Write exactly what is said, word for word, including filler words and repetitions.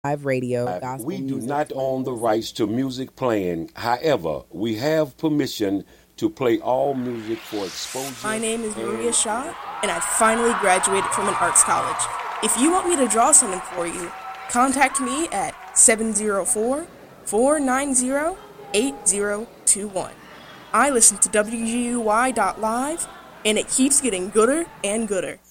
Live Radio, Uh, gospel We do music not own the rights to music playing. However, we have permission to play all music for My exposure name is Maria and Shaw, and I finally graduated from an arts college. If you want me to draw something for you, contact me at seven zero four, four nine zero, eight zero two one. I listen to W G U Y dot live, and it keeps getting gooder and gooder.